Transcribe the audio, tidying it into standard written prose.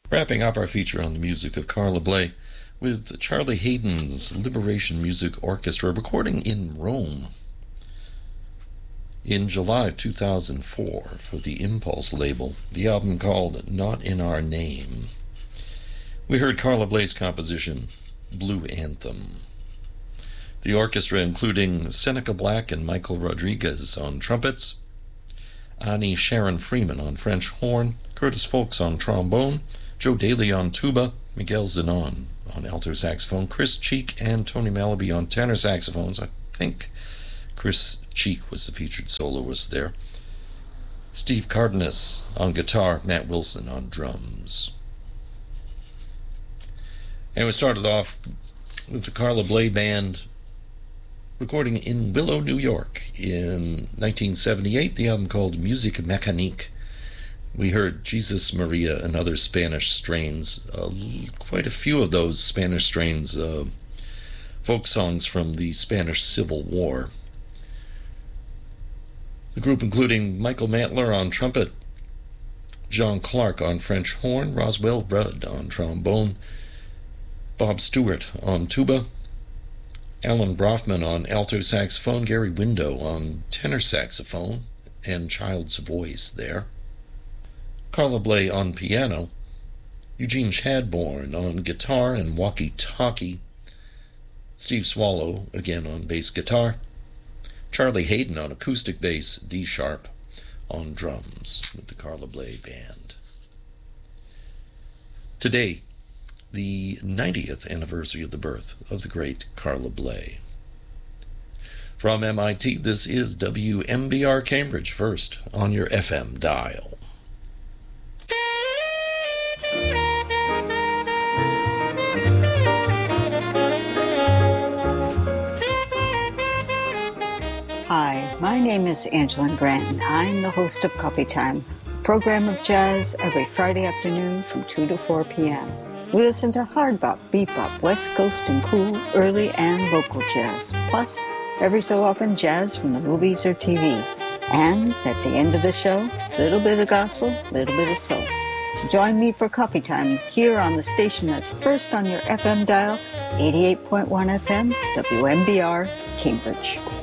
Wrapping up our feature on the music of Carla Bley with Charlie Haydn's Liberation Music Orchestra, recording in Rome in July 2004 for the Impulse label, the album called Not in Our Name. We heard Carla Bley's composition, Blue Anthem. The orchestra including Seneca Black and Michael Rodriguez on trumpets, Annie Sharon Freeman on French horn, Curtis Folks on trombone, Joe Daly on tuba, Miguel Zenon on alto saxophone, Chris Cheek and Tony Malaby on tenor saxophones. I think Chris Cheek was the featured soloist there. Steve Cardenas on guitar, Matt Wilson on drums. And we started off with the Carla Bley Band recording in Willow, New York in 1978, the album called Musique Mécanique. We heard Jesus Maria and other Spanish strains, quite a few of those Spanish strains, folk songs from the Spanish Civil War. The group including Michael Mantler on trumpet, John Clark on French horn, Roswell Rudd on trombone, Bob Stewart on tuba, Alan Brofman on alto saxophone, Gary Window on tenor saxophone and child's voice there, Carla Bley on piano, Eugene Chadbourne on guitar and walkie-talkie, Steve Swallow again on bass guitar, Charlie Haydn on acoustic bass, D-sharp on drums with the Carla Bley Band. Today, the 90th anniversary of the birth of the great Carla Bley. From MIT, this is WMBR Cambridge, first on your FM dial. Hi, my name is Angela Grant, and I'm the host of Coffee Time, a program of jazz every Friday afternoon from 2 to 4 p.m. We listen to hard bop, bebop, West Coast and cool, early and vocal jazz. Plus, every so often, jazz from the movies or TV. And at the end of the show, a little bit of gospel, a little bit of soul. So join me for Coffee Time here on the station that's first on your FM dial, 88.1 FM, WMBR, Cambridge.